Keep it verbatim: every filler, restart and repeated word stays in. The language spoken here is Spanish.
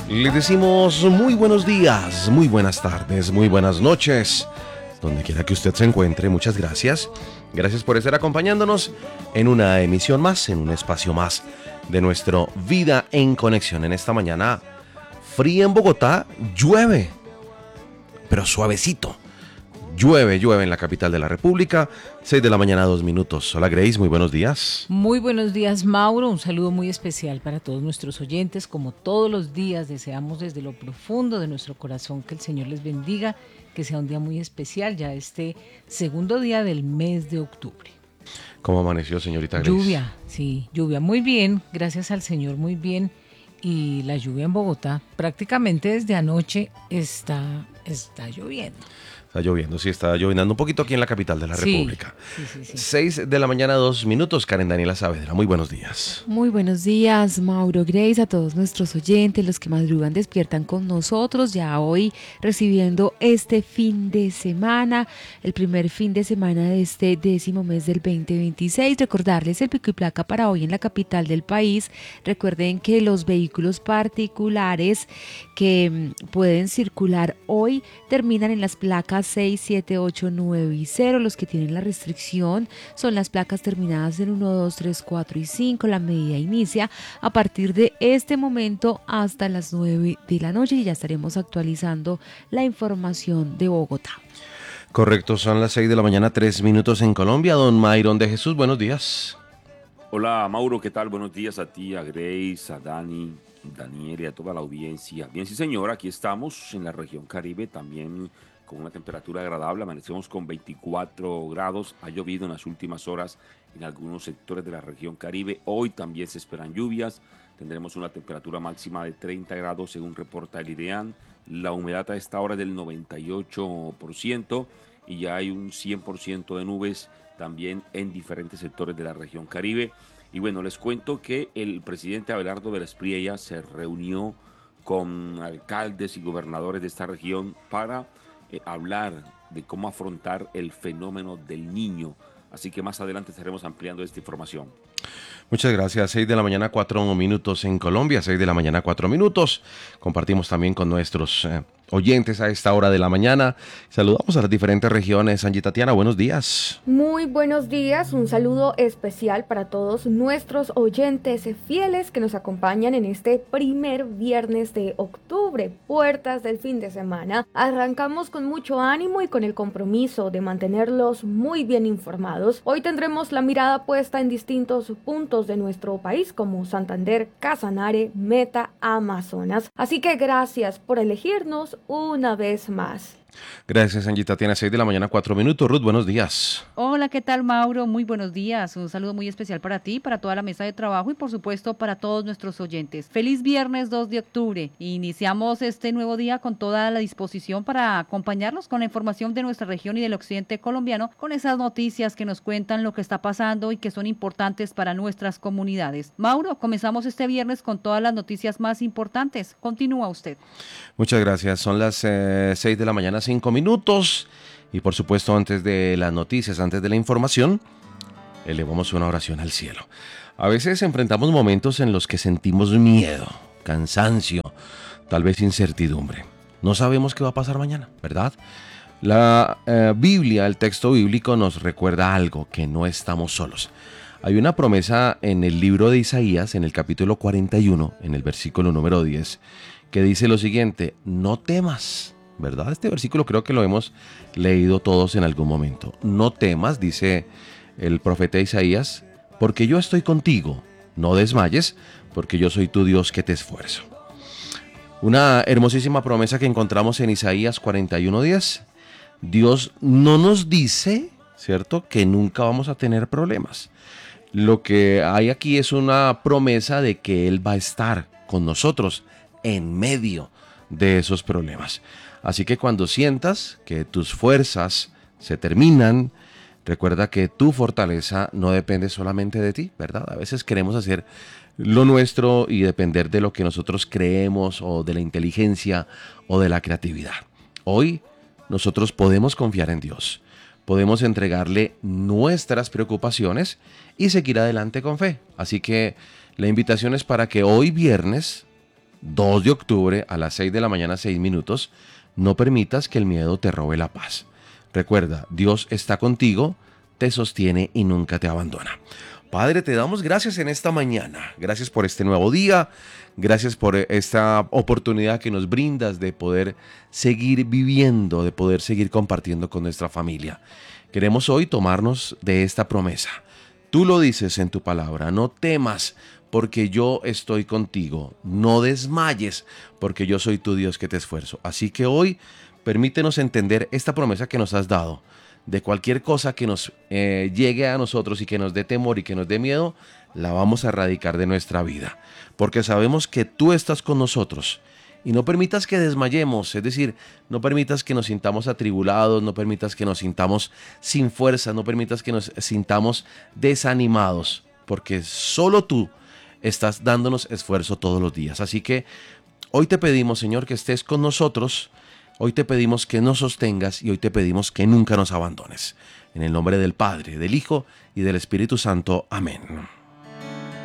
Les decimos muy buenos días, muy buenas tardes, muy buenas noches, donde quiera que usted se encuentre. Muchas gracias. Gracias por estar acompañándonos en una emisión más, en un espacio más de nuestro Vida en Conexión. En esta mañana fría en Bogotá, llueve, pero suavecito. Llueve, llueve en la capital de la República, seis de la mañana, dos minutos. Hola Grace, muy buenos días. Muy buenos días, Mauro, un saludo muy especial para todos nuestros oyentes. Como todos los días, deseamos desde lo profundo de nuestro corazón que el Señor les bendiga, que sea un día muy especial, ya este segundo día del mes de octubre. ¿Cómo amaneció, señorita Grace? Lluvia, sí, lluvia, muy bien, gracias al Señor, muy bien. Y la lluvia en Bogotá, prácticamente desde anoche está, está lloviendo. Está lloviendo, sí, está lloviendo un poquito aquí en la capital de la Sí, República. sí, sí, sí. seis de la mañana, dos minutos. Karen Daniela Saavedra, muy buenos días. Muy buenos días, Mauro, Grace, a todos nuestros oyentes, los que madrugan despiertan con nosotros, ya hoy recibiendo este fin de semana, el primer fin de semana de este décimo mes del veinte veintiséis. Recordarles el pico y placa para hoy en la capital del país. Recuerden que los vehículos particulares que mm, pueden circular hoy terminan en las placas seis, siete, ocho, nueve y cero. Los que tienen la restricción son las placas terminadas en uno, dos, tres, cuatro y cinco. La medida inicia a partir de este momento hasta las nueve de la noche y ya estaremos actualizando la información de Bogotá. Correcto, son las seis de la mañana, tres minutos en Colombia. Don Mayron de Jesús, buenos días. Hola Mauro, ¿qué tal? Buenos días a ti, a Grace, a Dani, Daniel y a toda la audiencia. Bien, sí señor, aquí estamos en la región Caribe, también con una temperatura agradable, amanecemos con veinticuatro grados, ha llovido en las últimas horas en algunos sectores de la región Caribe, hoy también se esperan lluvias, tendremos una temperatura máxima de treinta grados según reporta el IDEAN, la humedad a esta hora es del noventa y ocho por ciento y ya hay un cien por ciento de nubes también en diferentes sectores de la región Caribe. Y bueno, les cuento que el presidente Abelardo de la Espriella se reunió con alcaldes y gobernadores de esta región para eh, hablar de cómo afrontar el fenómeno del niño. Así que más adelante estaremos ampliando esta información. Muchas gracias. seis de la mañana, cuatro minutos en Colombia, seis de la mañana, cuatro minutos. Compartimos también con nuestros eh, oyentes a esta hora de la mañana. Saludamos a las diferentes regiones. Angie Tatiana, buenos días. Muy buenos días, un saludo especial para todos nuestros oyentes fieles que nos acompañan en este primer viernes de octubre, puertas del fin de semana. Arrancamos con mucho ánimo y con el compromiso de mantenerlos muy bien informados. Hoy tendremos la mirada puesta en distintos puntos de nuestro país como Santander, Casanare, Meta, Amazonas. Así que gracias por elegirnos una vez más. Gracias, Angie Tatiana. seis de la mañana, cuatro minutos. Ruth, buenos días. Hola, ¿qué tal, Mauro? Muy buenos días. Un saludo muy especial para ti, para toda la mesa de trabajo y, por supuesto, para todos nuestros oyentes. Feliz viernes dos de octubre. Iniciamos este nuevo día con toda la disposición para acompañarlos con la información de nuestra región y del occidente colombiano, con esas noticias que nos cuentan lo que está pasando y que son importantes para nuestras comunidades. Mauro, comenzamos este viernes con todas las noticias más importantes. Continúa usted. Muchas gracias. Son las eh, seis de la mañana, cinco minutos. Y por supuesto, antes de las noticias, antes de la información, elevamos una oración al cielo. A veces enfrentamos momentos en los que sentimos miedo, cansancio, tal vez incertidumbre. No sabemos qué va a pasar mañana, ¿verdad? La eh, Biblia, el texto bíblico, nos recuerda algo, que no estamos solos. Hay una promesa en el libro de Isaías, en el capítulo cuarenta y uno, en el versículo número diez, que dice lo siguiente: no temas, ¿verdad? Este versículo creo que lo hemos leído todos en algún momento. No temas, dice el profeta Isaías, porque yo estoy contigo. No desmayes, porque yo soy tu Dios que te esfuerzo. Una hermosísima promesa que encontramos en Isaías cuarenta y uno diez. Dios no nos dice, ¿cierto?, que nunca vamos a tener problemas. Lo que hay aquí es una promesa de que Él va a estar con nosotros en medio de esos problemas. Así que cuando sientas que tus fuerzas se terminan, recuerda que tu fortaleza no depende solamente de ti, ¿verdad? A veces queremos hacer lo nuestro y depender de lo que nosotros creemos o de la inteligencia o de la creatividad. Hoy nosotros podemos confiar en Dios, podemos entregarle nuestras preocupaciones y seguir adelante con fe. Así que la invitación es para que hoy viernes dos de octubre a las seis de la mañana, seis minutos. No permitas que el miedo te robe la paz. Recuerda, Dios está contigo, te sostiene y nunca te abandona. Padre, te damos gracias en esta mañana. Gracias por este nuevo día. Gracias por esta oportunidad que nos brindas de poder seguir viviendo, de poder seguir compartiendo con nuestra familia. Queremos hoy tomarnos de esta promesa. Tú lo dices en tu palabra, no temas porque yo estoy contigo. No desmayes porque yo soy tu Dios que te esfuerzo. Así que hoy permítenos entender esta promesa que nos has dado. De cualquier cosa que nos eh, llegue a nosotros y que nos dé temor y que nos dé miedo, la vamos a erradicar de nuestra vida. Porque sabemos que tú estás con nosotros. Y no permitas que desmayemos, es decir, no permitas que nos sintamos atribulados, no permitas que nos sintamos sin fuerza, no permitas que nos sintamos desanimados, porque solo tú estás dándonos esfuerzo todos los días. Así que hoy te pedimos, Señor, que estés con nosotros, hoy te pedimos que nos sostengas y hoy te pedimos que nunca nos abandones. En el nombre del Padre, del Hijo y del Espíritu Santo. Amén.